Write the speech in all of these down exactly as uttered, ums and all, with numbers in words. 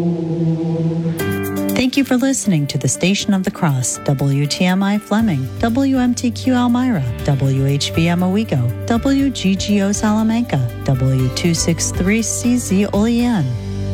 Thank you for listening to the Station of the Cross, W T M I Fleming, W M T Q Elmira, W H V M Owego, W G G O Salamanca, W two sixty-three C Z Olean.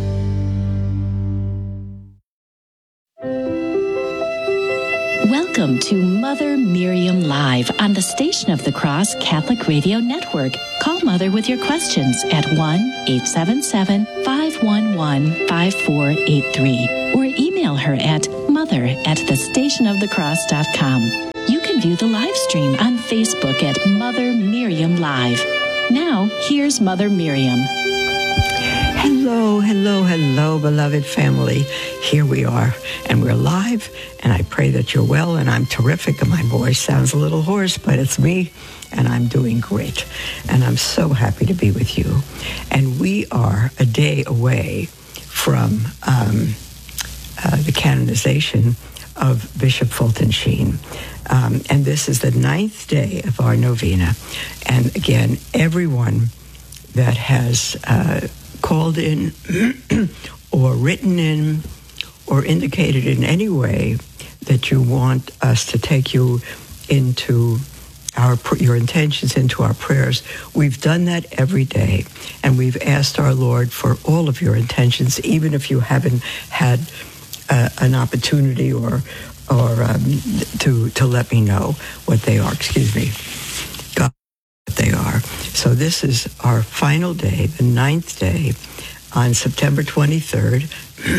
Welcome to Mother Miriam Live on the Station of the Cross Catholic Radio Network. Call Mother with your questions at one eight seven seven, five one one, five four eight three or email her at mother at the station of the cross dot com. You can view the live stream on Facebook at Mother Miriam Live. Now, here's Mother Miriam. Hello, hello, hello, beloved family. Here we are, and we're live, and I pray that you're well, and I'm terrific, and my voice sounds a little hoarse, but it's me, and I'm doing great, and I'm so happy to be with you. And we are a day away from um, uh, the canonization of Bishop Fulton Sheen. Um, and this is the ninth day of our novena. And again, everyone that has uh, called in or written in or indicated in any way that you want us to take you into our your intentions into our prayers, we've done that every day, and we've asked our Lord for all of your intentions, even if you haven't had uh, an opportunity or or um, to to let me know what they are. Excuse me. God, what they are. So this is our final day, the ninth day, on September twenty-third,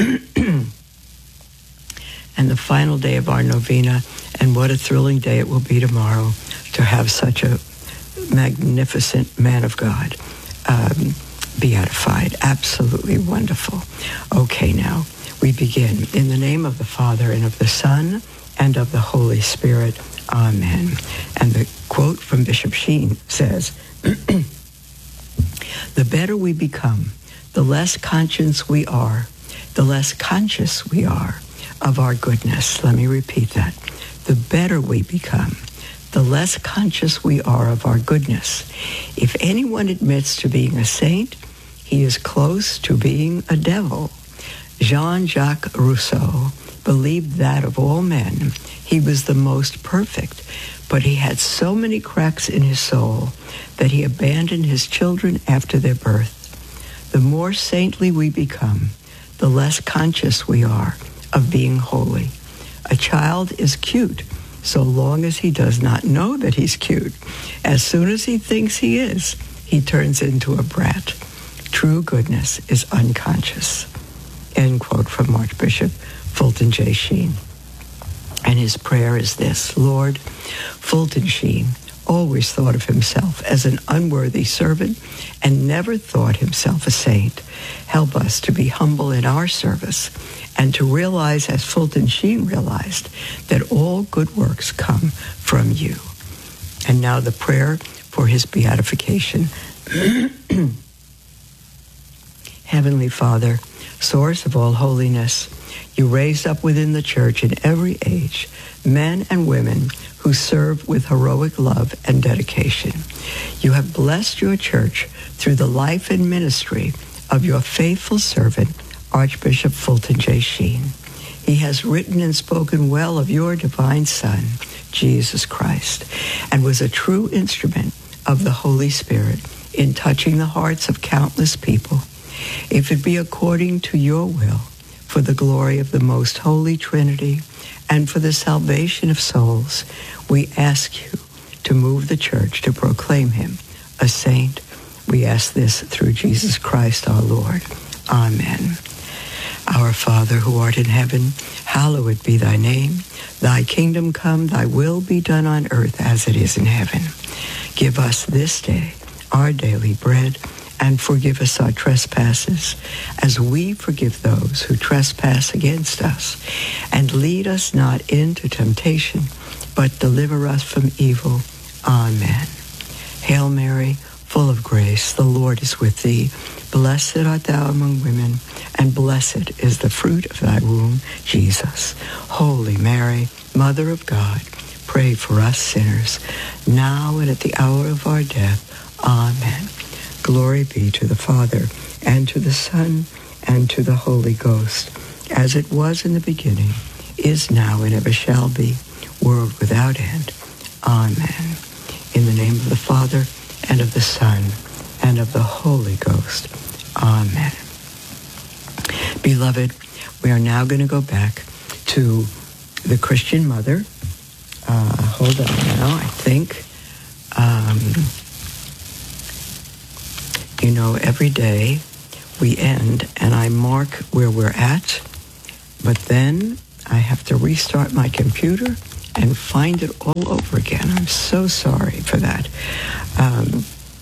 and the final day of our novena. And what a thrilling day it will be tomorrow to have such a magnificent man of God um, beatified. Absolutely wonderful. Okay, now we begin. In the name of the Father, and of the Son, and of the Holy Spirit. Amen. And the quote from Bishop Sheen says, "The better we become, the less conscious we are, the less conscious we are of our goodness." Let me repeat that. The better we become, the less conscious we are of our goodness. If anyone admits to being a saint, he is close to being a devil. Jean-Jacques Rousseau believed that of all men, he was the most perfect, but he had so many cracks in his soul that he abandoned his children after their birth. The more saintly we become, the less conscious we are of being holy. A child is cute so long as he does not know that he's cute. As soon as he thinks he is, he turns into a brat. True goodness is unconscious. End quote from Archbishop Fulton J. Sheen. And his prayer is this: Lord, Fulton Sheen always thought of himself as an unworthy servant and never thought himself a saint. Help us to be humble in our service and to realize, as Fulton Sheen realized, that all good works come from you. And now the prayer for his beatification. Heavenly Father, source of all holiness, you raised up within the church in every age men and women who serve with heroic love and dedication. You have blessed your church through the life and ministry of your faithful servant, Archbishop Fulton J. Sheen. He has written and spoken well of your divine Son, Jesus Christ, and was a true instrument of the Holy Spirit in touching the hearts of countless people. If it be according to your will, for the glory of the most holy Trinity and for the salvation of souls, we ask you to move the church to proclaim him a saint. We ask this through Jesus Christ our Lord. Amen. Our Father who art in heaven, hallowed be thy name. Thy kingdom come, thy will be done on earth as it is in heaven. Give us this day our daily bread, and forgive us our trespasses, as we forgive those who trespass against us. And lead us not into temptation, but deliver us from evil. Amen. Hail Mary, full of grace, the Lord is with thee. Blessed art thou among women, and blessed is the fruit of thy womb, Jesus. Holy Mary, Mother of God, pray for us sinners, now and at the hour of our death. Amen. Glory be to the Father, and to the Son, and to the Holy Ghost, as it was in the beginning, is now, and ever shall be, world without end. Amen. In the name of the Father, and of the Son, and of the Holy Ghost. Amen. Beloved, we are now going to go back to the Christian mother. Uh, hold on now, I think. Um, you know, every day we end and I mark where we're at, but then I have to restart my computer and find it all over again. I'm so sorry for that. Um,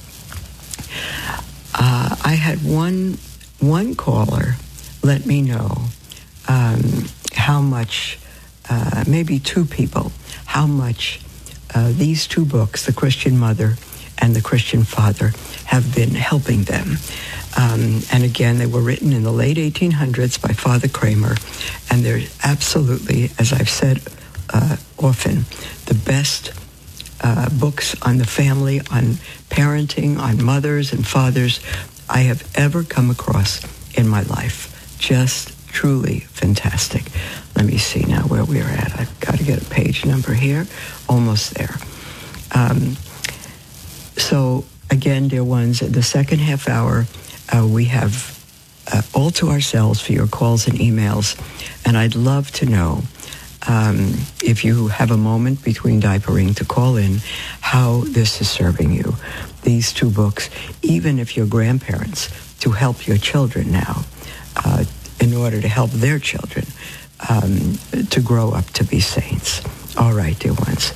uh, I had one one caller let me know um, how much, uh, maybe two people, how much uh, these two books, The Christian Mother and The Christian Father, have been helping them. Um, and again, they were written in the late eighteen hundreds by Father Kramer, and they're absolutely, as I've said uh, often, the best uh, books on the family, on parenting, on mothers and fathers I have ever come across in my life. Just truly fantastic. Let me see now where we're at. I've got to get a page number here. Almost there. Um, so, again, dear ones, the second half hour, uh, we have uh, all to ourselves for your calls and emails. And I'd love to know, um, if you have a moment between diapering, to call in how this is serving you. These two books, even if you're grandparents, to help your children now, uh, in order to help their children um, to grow up to be saints. All right, dear ones.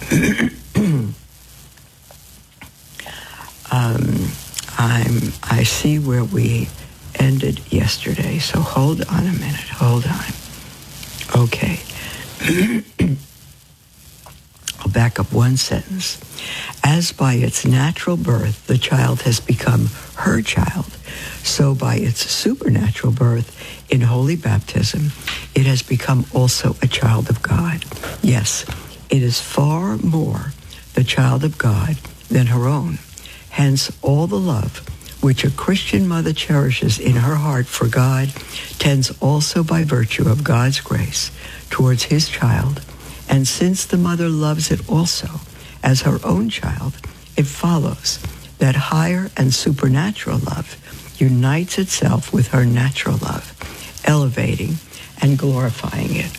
um, I'm, I see where we ended yesterday, so hold on a minute. Hold on. Okay. I'll back up one sentence. As by its natural birth, the child has become her child, so by its supernatural birth in holy baptism, it has become also a child of God. Yes, it is far more the child of God than her own. Hence, all the love which a Christian mother cherishes in her heart for God tends also by virtue of God's grace towards his child. And since the mother loves it also as her own child, it follows that higher and supernatural love unites itself with her natural love, elevating and glorifying it.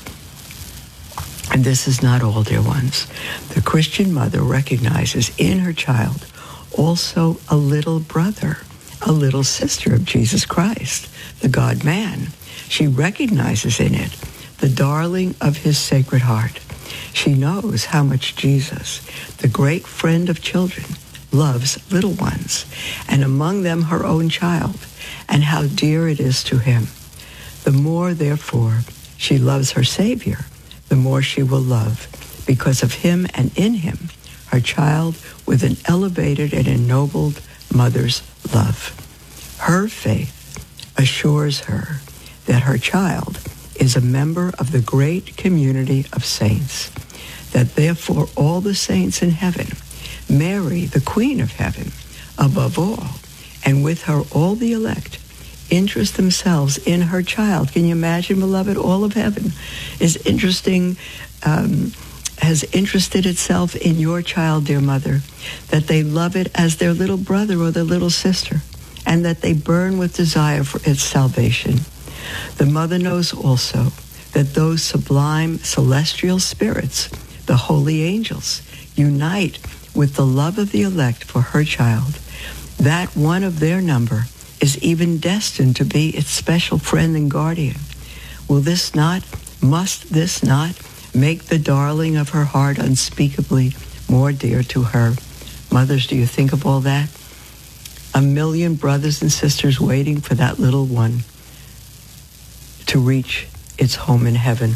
And this is not all, dear ones. The Christian mother recognizes in her child also a little brother, a little sister of Jesus Christ, the God-man. She recognizes in it the darling of his sacred heart. She knows how much Jesus, the great friend of children, loves little ones, and among them her own child, and how dear it is to him. The more, therefore, she loves her Savior, the more she will love, because of him and in him, her child with an elevated and ennobled mother's love. Her faith assures her that her child is a member of the great community of saints, that therefore all the saints in heaven, Mary, the Queen of Heaven, above all, and with her all the elect, interest themselves in her child. Can you imagine, beloved? All of heaven is interesting, um, has interested itself in your child, dear mother, that they love it as their little brother or their little sister, and that they burn with desire for its salvation. The mother knows also that those sublime celestial spirits, the holy angels, unite with the love of the elect for her child, that one of their number is even destined to be its special friend and guardian. Will this not, must this not make the darling of her heart unspeakably more dear to her? Mothers, do you think of all that? A million brothers and sisters waiting for that little one to reach its home in heaven.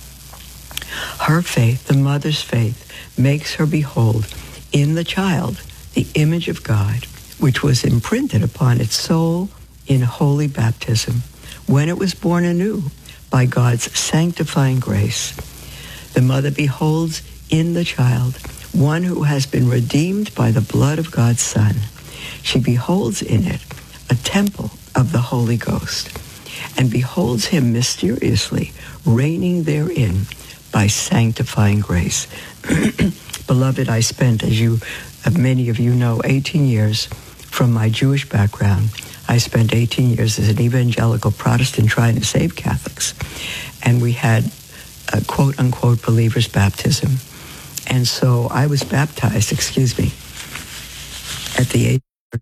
Her faith, the mother's faith, makes her behold in the child the image of God, which was imprinted upon its soul in holy baptism, when it was born anew by God's sanctifying grace. The mother beholds in the child one who has been redeemed by the blood of God's Son. She beholds in it a temple of the Holy Ghost. and beholds him mysteriously, reigning therein by sanctifying grace. Beloved, I spent, as you, many of you know, eighteen years from my Jewish background. I spent eighteen years as an evangelical Protestant trying to save Catholics. And we had a quote-unquote believer's baptism. And so I was baptized, excuse me, at the age of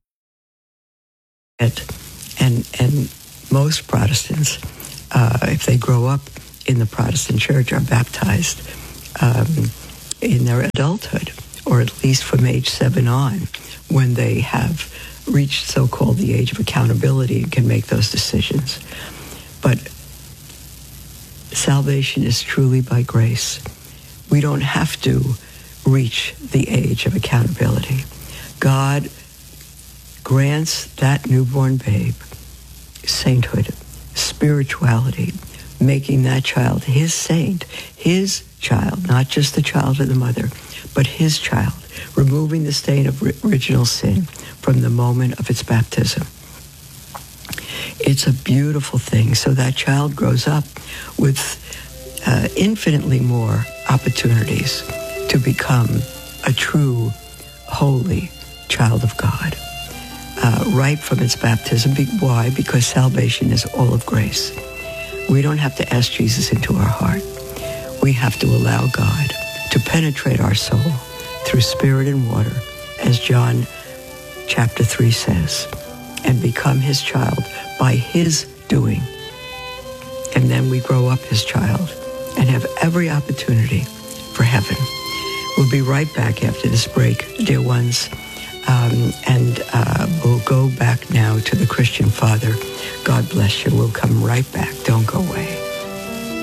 and and most Protestants, uh, if they grow up in the Protestant church, are baptized um, in their adulthood, or at least from age seven on, when they have reached so-called the age of accountability and can make those decisions. But salvation is truly by grace. We don't have to reach the age of accountability. God grants that newborn babe sainthood, spirituality, making that child his saint, his child, not just the child of the mother, but his child, removing the stain of original sin from the moment of its baptism. It's a beautiful thing. So that child grows up with uh, infinitely more opportunities to become a true, holy child of God, uh, right from its baptism. Why? Because salvation is all of grace. We don't have to ask Jesus into our heart. We have to allow God to penetrate our soul through spirit and water, as John chapter three says, and become his child by his doing. And then we grow up his child and have every opportunity for heaven. We'll be right back after this break, dear ones, um, and uh, we'll go back now to the Christian Father. God bless you. We'll come right back. Don't go away.